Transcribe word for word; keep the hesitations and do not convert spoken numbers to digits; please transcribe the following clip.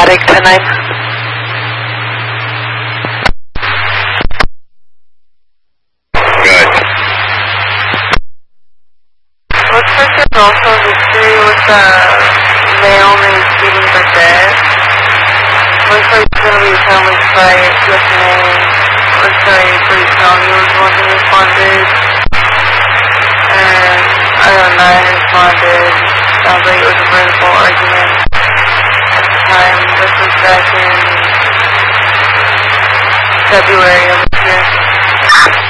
static, ten nine. Good. Looks like there's also history with a male named Stephen Burdett. Looks like it's going to be a family fight with name. Looks like Bruce County was the one who responded. And I O nine responded. Sounds like it was a vertical argument at the time. This was back in February of this year.